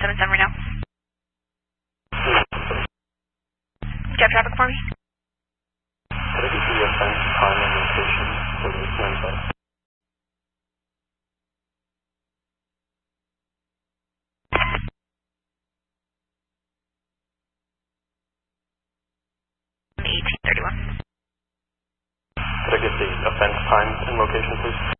177 right now. Do you have traffic for me? Could I get the offense time and location for the manifest? Could I get the offense time and location, please?